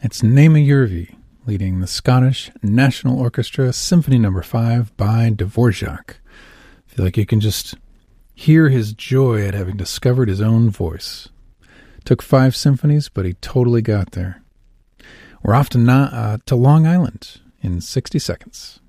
It's Naima Jurvi leading the Scottish National Orchestra Symphony No. 5 by Dvorak. I feel like you can just hear his joy at having discovered his own voice. Took 5 symphonies, but he totally got there. We're off to Long Island in 60 seconds.